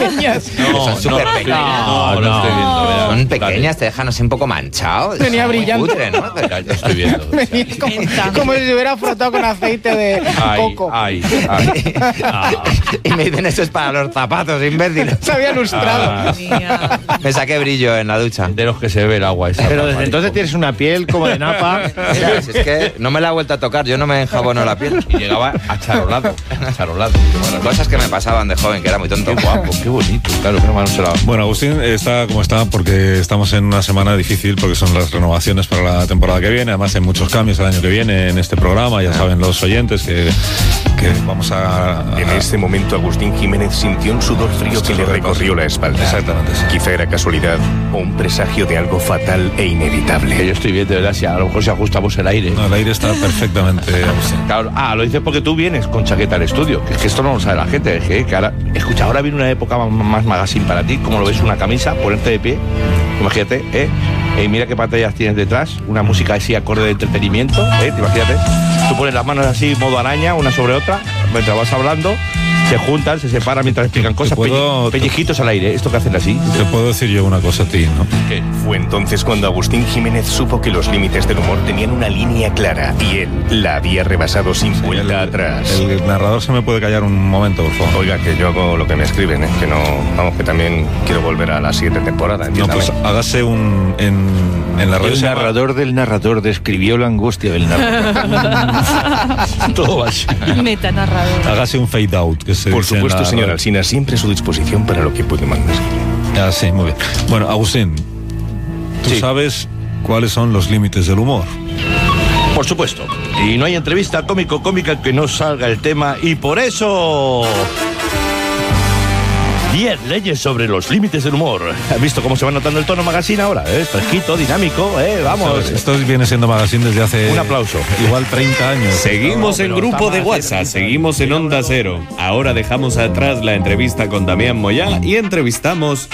pequeñas. Son súper pequeñas. No estoy viendo. Vea. Son pequeñas, te dejan así un poco manchado. Venía Es muy brillante. cutre, ¿no? Ya estoy viendo. Venía como si se hubiera frotado con aceite de coco. Y me dicen, eso es para los zapatos, imbécil. Se había lustrado. Me saqué brillo en la ducha. De los que se ve el agua esa. Pero desde entonces tienes una piel como de napa. Mira, si es que no me la he vuelto a tocar, yo no me enjabono la piel. Y llegaba acharolado. Bueno, cosas que me pasaban de joven, que era muy tonto. Qué guapo, qué bonito. Claro, pero no se la... Bueno, Agustín está como está porque estamos en una semana difícil porque son las renovaciones para la temporada que viene. Además hay muchos cambios el año que viene en este programa. Ya saben los oyentes que vamos a... En ese momento Agustín Jiménez sintió un sudor frío que le recorrió la espalda. Exactamente, sí. Quizá era casualidad o un presagio de algo fatal e Que inevitable. yo estoy bien, de verdad, si a lo mejor si ajustamos el aire. No, el aire está perfectamente, Agustín. Claro, lo dices porque tú vienes con chaqueta al estudio, que es que esto no lo sabe la gente, es que ahora, escucha, ahora viene una época más magazine para ti, como lo ves, una camisa, ponerte de pie, imagínate, y mira qué pantallas tienes detrás, una música así acorde de entretenimiento, imagínate, tú pones las manos así, modo araña, una sobre otra, mientras vas hablando, se juntan, se separan mientras explican cosas, pellizquitos al aire, esto que hacen así. Te puedo decir yo una cosa a ti, ¿no? ¿Qué? Fue entonces cuando Agustín Jiménez supo que los límites del humor tenían una línea clara y él la había rebasado sin vuelta atrás. El narrador se me puede callar un momento, por favor. Oiga, que yo hago lo que me escriben, que no... Vamos, que también quiero volver a la siguiente temporada, No, entiéndame. pues hágase en la radio. El narrador del narrador describió la angustia del narrador. Todo así. Metanarrador. Hágase un fade out. Que se Por dice en supuesto, la señor radio. Alsina, siempre a su disposición para lo que puede mandar. Ah, sí, muy bien. Bueno, Agustín, ¿tú Sí. sabes cuáles son los límites del humor? Por supuesto. Y no hay entrevista cómica que no salga el tema. Y por eso... 10 leyes sobre los límites del humor. ¿Has visto cómo se va notando el tono magazine ahora? Fresquito, dinámico, vamos. Esto viene siendo magazine desde hace... Un aplauso. Igual 30 años. Seguimos en pero grupo está de más WhatsApp, cerca. seguimos en Onda Cero. Ahora dejamos atrás la entrevista con Damián Moyá y entrevistamos